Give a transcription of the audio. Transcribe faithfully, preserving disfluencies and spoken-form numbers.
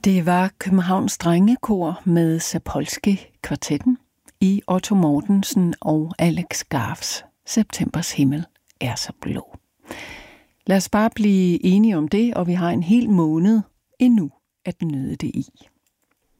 Det var Københavns Drengekor med Zapolski-kvartetten i Otto Mortensen og Alex Garffs Septembers himmel er så blå. Lad os bare blive enige om det, og vi har en hel måned endnu at nyde det i.